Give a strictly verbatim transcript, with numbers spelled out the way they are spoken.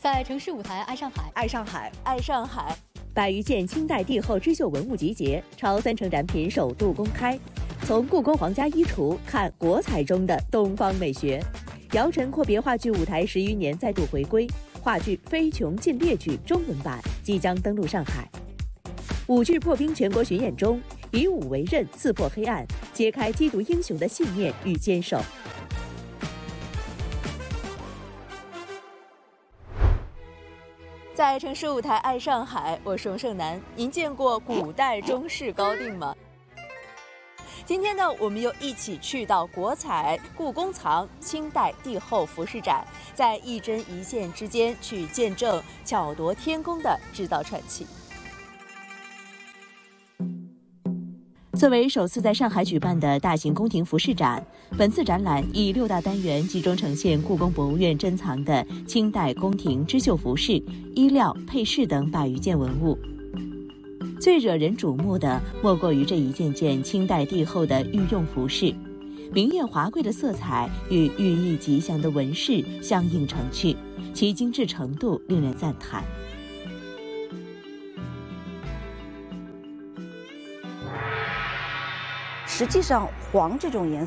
在城市舞台爱上海， 爱上海， 爱上海。 百余件清代帝后织绣文物集结，超三成展品首度公开。从故宫皇家衣橱看国彩中的东方美学。姚晨阔别话剧舞台十余年再度回归，话剧《非穷尽烈剧》中文版即将登陆上海。舞剧破冰全国巡演中，以武为刃，刺破黑暗，揭开缉毒英雄的信念与坚守。 在城市舞台爱上海，我是荣胜男。您见过古代中式高定吗？今天呢，我们又一起去到国彩故宫藏清代帝后服饰展，在一针一线之间去见证巧夺天工的制造传奇。 作为首次在上海举办的大型宫廷服饰展，本次展览以六大单元集中呈现故宫博物院珍藏的清代宫廷织绣服饰、衣料、配饰等百余件文物。最惹人瞩目的莫过于这一件件清代帝后的御用服饰，明艳华贵的色彩与寓意吉祥的纹饰相映成趣，其精致程度令人赞叹。 实际上，黄这种颜